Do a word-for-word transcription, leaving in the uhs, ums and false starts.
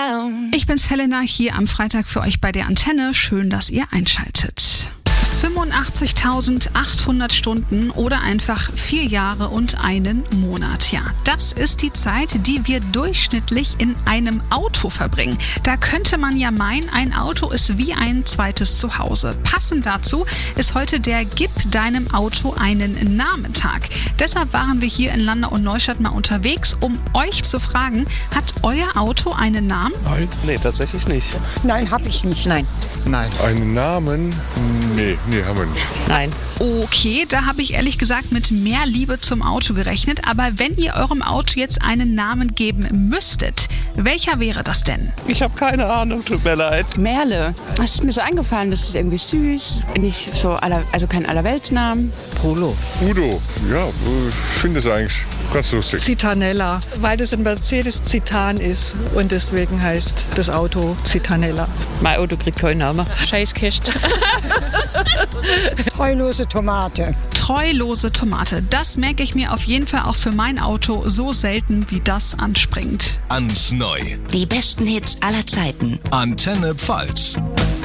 down. Ich bin's Helena, hier am Freitag für euch bei der Antenne. Schön, dass ihr einschaltet. fünfundachtzigtausendachthundert Stunden oder einfach vier Jahre und einen Monat. Ja, das ist die Zeit, die wir durchschnittlich in einem Auto verbringen. Da könnte man ja meinen, ein Auto ist wie ein zweites Zuhause. Passend dazu ist heute der Gib deinem Auto einen Namen-Tag. Deshalb waren wir hier in Landau und Neustadt mal unterwegs, um euch zu fragen, hat euer Auto einen Namen? Nein. Nee, tatsächlich nicht. Nein, habe ich nicht. Nein. Nein. Einen Namen? Nee, nee, haben wir nicht. Nein. Okay, da habe ich ehrlich gesagt mit mehr Liebe zum Auto gerechnet. Aber wenn ihr eurem Auto jetzt einen Namen geben müsstet, welcher wäre das denn? Ich habe keine Ahnung, tut mir leid. Merle. Das ist mir so eingefallen, das ist irgendwie süß. Nicht so aller, also kein Allerweltsnamen. Polo. Udo, ja, ich finde es eigentlich ganz lustig. Citanella, weil das ein Mercedes Citan ist und deswegen heißt das Auto Citanella. Mein Auto kriegt keinen Namen. Scheißkist. Treulose Tomate. Treulose Tomate. Das merke ich mir auf jeden Fall auch für mein Auto, so selten wie das anspringt. Ans Neu. Die besten Hits aller Zeiten. Antenne Pfalz.